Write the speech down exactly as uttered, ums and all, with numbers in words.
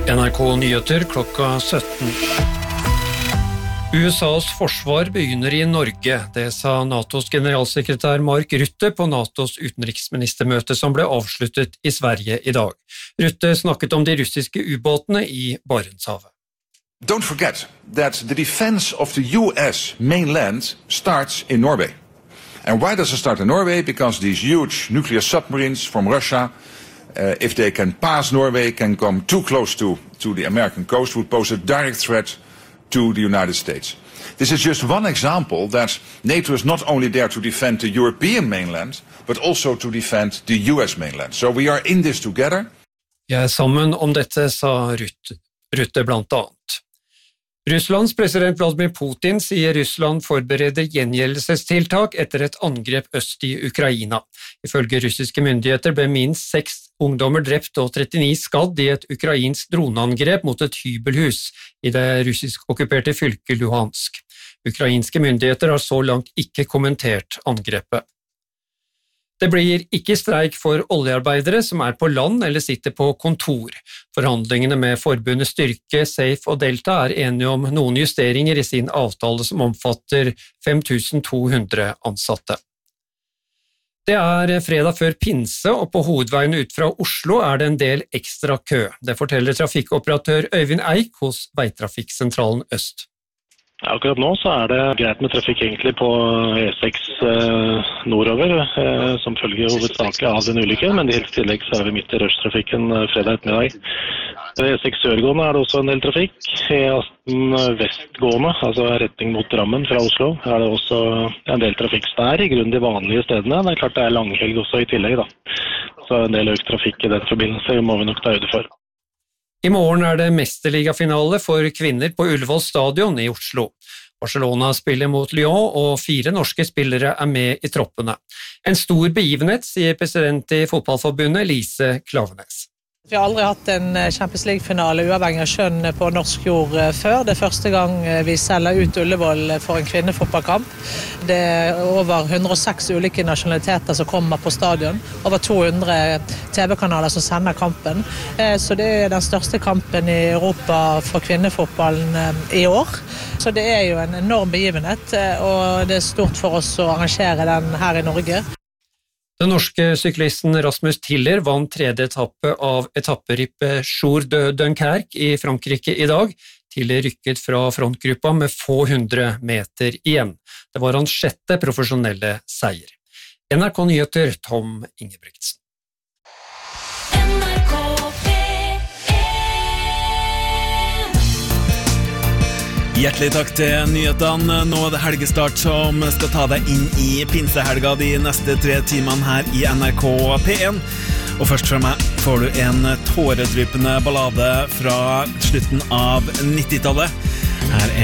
N R K Nyheter klokka sytten. U S A's forsvar begynner i Norge, det sa NATOs generalsekretær Mark Rutte på NATOs utenriksministermøte som ble avsluttet i Sverige i dag. Rutte snakket om de russiske ubåtene i Barentshavet. Don't forget that the defense of the U S mainland starts in Norway. And why does it start in Norway? Because these huge nuclear submarines from Russia, uh, if they can pass Norway, can come too close to, to the American coast, would pose a direct threat to the United States. This is just one example that NATO is not only there to defend the European mainland, but also to defend the U S mainland. So we are in this together. Jeg er sammen om dette, sa Rutte, Rutte blant annet. Russlands president Vladimir Putin sier Russland forbereder gjengjeldelsestiltak etter et angrep øst i Ukraina. Ifølge russiske myndigheter ble minst seks ungdommer drept og trettini skadd i et ukrainsk droneangrep mot et hybelhus i det russisk-okkuperte fylket Luhansk. Ukrainske myndigheter har så langt ikke kommentert angrepet. Det blir ikke streik for oljearbeidere som er på land eller sitter på kontor. Forhandlingene med forbundet Styrke, Safe og Delta er enige om noen justeringer i sin avtale som omfatter fem tusen to hundre ansatte. Det er fredag før pinse, og på hovedveien ut fra Oslo er det en del ekstra kø. Det forteller trafikkoperatør Øyvind Eik hos Veitrafikksentralen Øst. Akkurat nå så er det greit med trafikk egentlig på E seks eh, nordover, eh, som følger hovedsakelig av den ulykken, men i tillegg så er vi midt i rushtrafikken eh, fredag ettermiddag. E seks sørgående er det også en del trafikk. E atten vestgående, altså retning mot Drammen fra Oslo, er det også en del trafikk der, i grunn de vanlige stedene. Det er klart det er langhelg også i tillegg da, så en del økt trafikk i den forbindelse må vi nok ta høyde for. I morgen er det mesterligafinale for kvinner på Ullevål stadion i Oslo. Barcelona spiller mot Lyon, og fire norske spillere er med i troppene. En stor begivenhet, sier president i Fotballforbundet Lise Klaveness. Vi har aldri hatt en Champions League-finale uavhengig av kjønn på norsk jord før. Det er første gang vi selger ut Ullevål for en kvinnefotballkamp. Det er over hundre og seks ulike nasjonaliteter som kommer på stadion. Over to hundre T V-kanaler som sender kampen. Så det er den største kampen i Europa for kvinnefotballen i år. Så det er jo en enorm begivenhet, og det er stort for oss å arrangere den her i Norge. Den norske syklisten Rasmus Tiller vant tredje etappe av etapperippet Jour de Dunkerque i Frankrike i dag. Tiller rykket fra frontgruppa med få hundre meter igjen. Det var hans sjette profesjonelle seier. N R K Nyheter, Tom Ingebrigtsen. Hjertelig takk til nyhetene. Nå er det helgestart som skal ta deg inn i pinsehelga de neste tre timene her i N R K P en. Og først fra meg får du en tåredryppende ballade fra slutten av nittitallet. Her er